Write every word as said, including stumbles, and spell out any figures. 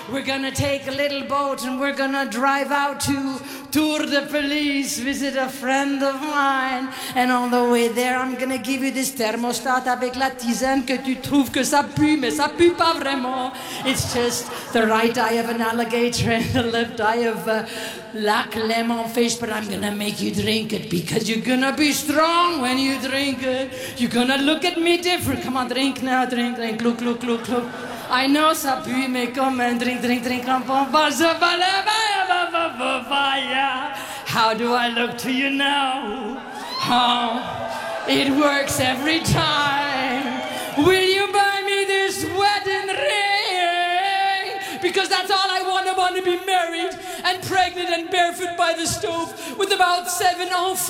we're gonna take a little boat and we're gonna drive out to Tour de Police, visit a friend of mine. And on the way there, I'm gonna give you this thermostat avec la tisane que tu trouves que ça pue, mais ça pue pas vraiment. It's just the right eye of an alligator and the left eye of a lac lemon fish, but I'm gonna make you drink it because you're gonna be strong when you drink it. You're gonna look at me different. Come on, drink now, drink, drink, look, look, look, look. I know ça pue, mais come on, drink, drink, drink. How do I look to you now? Oh, it works every time. Will you buy me this wedding ring? Because that's all I want. I want to be married and pregnant and barefoot by the stove with about seven enfants.